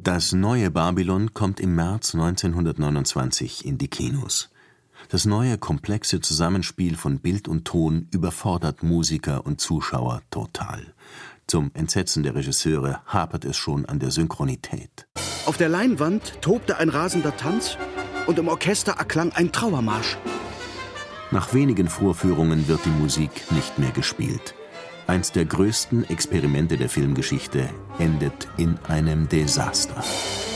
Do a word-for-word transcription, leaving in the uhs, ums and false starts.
Das neue Babylon kommt im März neunzehnhundertneunundzwanzig in die Kinos. Das neue, komplexe Zusammenspiel von Bild und Ton überfordert Musiker und Zuschauer total. Zum Entsetzen der Regisseure hapert es schon an der Synchronität. Auf der Leinwand tobte ein rasender Tanz und im Orchester erklang ein Trauermarsch. Nach wenigen Vorführungen wird die Musik nicht mehr gespielt. Eins der größten Experimente der Filmgeschichte endet in einem Desaster.